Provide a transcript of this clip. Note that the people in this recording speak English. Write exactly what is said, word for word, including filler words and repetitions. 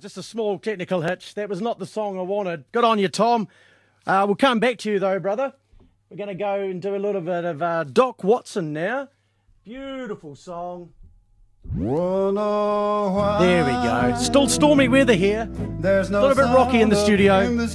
just a small technical hitch. That was not the song I wanted. Good on you, Tom. Uh, we'll come back to you, though, brother. We're going to go and do a little bit of uh, Doc Watson now. Beautiful song. There we go. Still stormy weather here. There's no a little bit rocky in the studio.